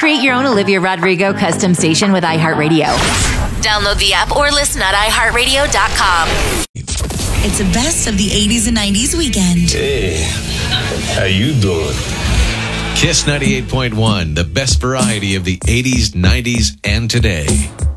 Create your own Olivia Rodrigo custom station with iHeartRadio. Download the app or listen at iHeartRadio.com. It's the best of the 80s and 90s weekend. Hey, how you doing? Kiss 98.1, the best variety of the 80s, 90s, and today.